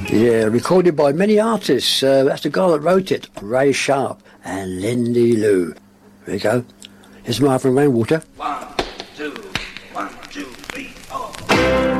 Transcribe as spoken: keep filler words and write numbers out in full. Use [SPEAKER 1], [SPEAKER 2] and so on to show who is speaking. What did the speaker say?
[SPEAKER 1] Yeah, recorded by many artists. Uh, that's the guy that wrote it, Ray Sharp and Lindy Lou. There you go. Here's Marvin Rainwater.
[SPEAKER 2] One,